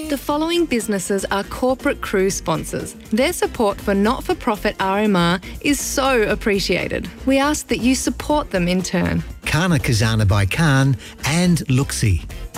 The following businesses are corporate cruise sponsors. Their support for not-for-profit RMR is so appreciated. We ask that you support them in turn. Kana Kazana by Khan and Luxi.